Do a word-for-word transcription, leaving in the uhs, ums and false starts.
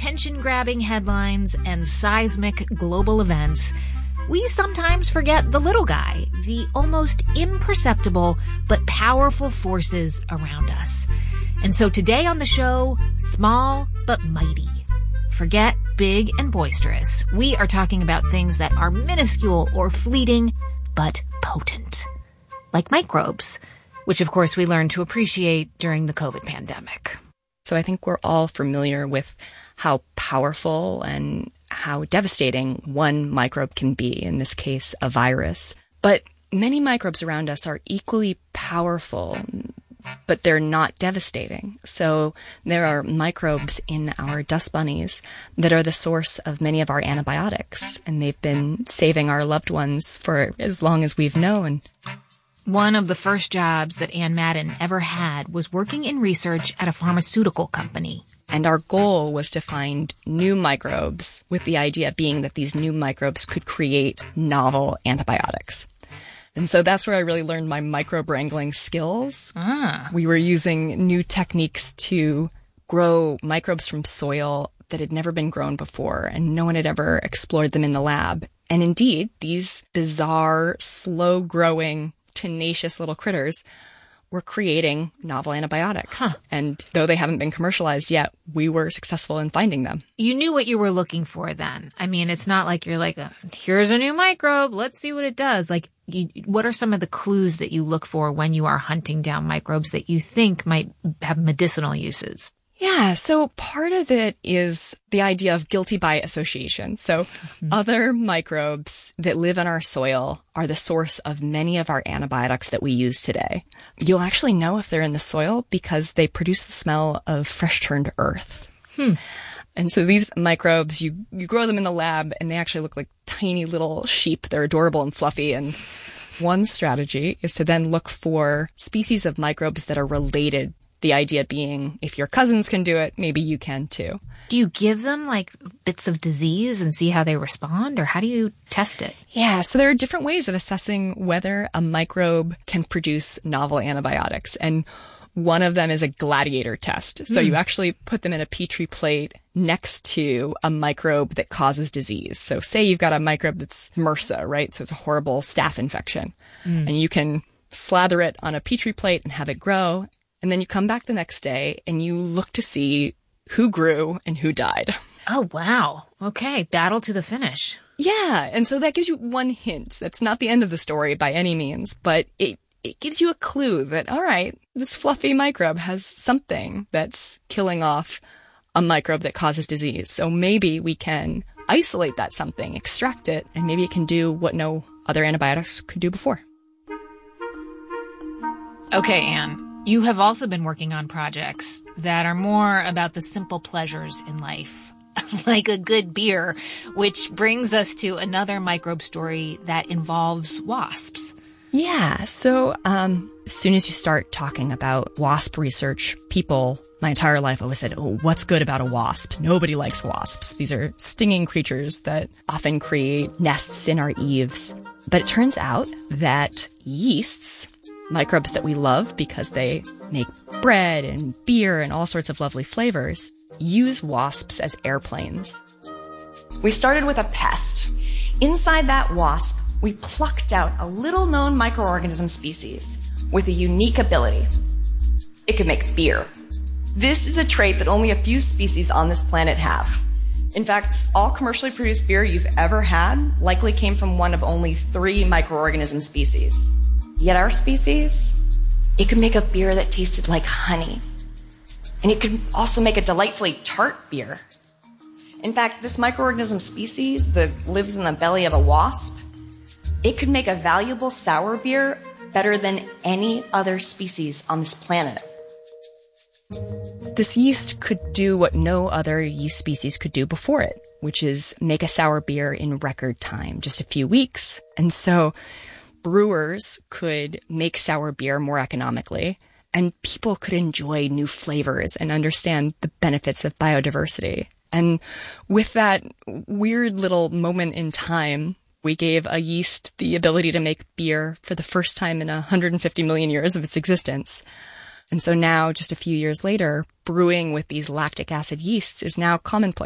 attention-grabbing headlines and seismic global events, we sometimes forget the little guy, the almost imperceptible but powerful forces around us. And so today on the show, small but mighty. Forget big and boisterous. We are talking about things that are minuscule or fleeting, but potent. Like microbes, which of course we learned to appreciate during the COVID pandemic. So I think we're all familiar with how powerful and how devastating one microbe can be, in this case, a virus. But many microbes around us are equally powerful, but they're not devastating. So there are microbes in our dust bunnies that are the source of many of our antibiotics, and they've been saving our loved ones for as long as we've known. One of the first jobs that Ann Madden ever had was working in research at a pharmaceutical company. And our goal was to find new microbes, with the idea being that these new microbes could create novel antibiotics. And so that's where I really learned my microbe wrangling skills. Ah. We were using new techniques to grow microbes from soil that had never been grown before, and no one had ever explored them in the lab. And indeed, these bizarre, slow-growing, tenacious little critters were creating novel antibiotics. Huh. And though they haven't been commercialized yet, we were successful in finding them. You knew what you were looking for then. I mean, it's not like you're like, here's a new microbe, let's see what it does. Like, you, what are some of the clues that you look for when you are hunting down microbes that you think might have medicinal uses? Yeah, so part of it is the idea of guilty by association. So other microbes that live in our soil are the source of many of our antibiotics that we use today. You'll actually know if they're in the soil because they produce the smell of fresh turned earth. Hmm. And so these microbes, you, you grow them in the lab and they actually look like tiny little sheep. They're adorable and fluffy. And one strategy is to then look for species of microbes that are related. The idea being, if your cousins can do it, maybe you can too. Do you give them like bits of disease and see how they respond, or how do you test it? Yeah, so there are different ways of assessing whether a microbe can produce novel antibiotics. And one of them is a gladiator test. So mm. you actually put them in a Petri plate next to a microbe that causes disease. So say you've got a microbe that's MRSA, right? So it's a horrible staph infection. Mm. And you can slather it on a Petri plate and have it grow. And then you come back the next day and you look to see who grew and who died. Oh, wow. Okay. Battle to the finish. Yeah. And so that gives you one hint. That's not the end of the story by any means, but it, it gives you a clue that, all right, this fluffy microbe has something that's killing off a microbe that causes disease. So maybe we can isolate that something, extract it, and maybe it can do what no other antibiotics could do before. Okay, Anne. You have also been working on projects that are more about the simple pleasures in life, like a good beer, which brings us to another microbe story that involves wasps. Yeah. So um, as soon as you start talking about wasp research, people, my entire life always said, oh, what's good about a wasp? Nobody likes wasps. These are stinging creatures that often create nests in our eaves. But it turns out that yeasts, microbes that we love because they make bread and beer and all sorts of lovely flavors, use wasps as airplanes. We started with a pest. Inside that wasp, we plucked out a little-known microorganism species with a unique ability. It could make beer. This is a trait that only a few species on this planet have. In fact, all commercially produced beer you've ever had likely came from one of only three microorganism species. Yet our species, it could make a beer that tasted like honey. And it could also make a delightfully tart beer. In fact, this microorganism species that lives in the belly of a wasp, it could make a valuable sour beer better than any other species on this planet. This yeast could do what no other yeast species could do before it, which is make a sour beer in record time, just a few weeks. And so brewers could make sour beer more economically, and people could enjoy new flavors and understand the benefits of biodiversity. And with that weird little moment in time, we gave a yeast the ability to make beer for the first time in one hundred fifty million years of its existence. And so now, just a few years later, brewing with these lactic acid yeasts is now commonplace.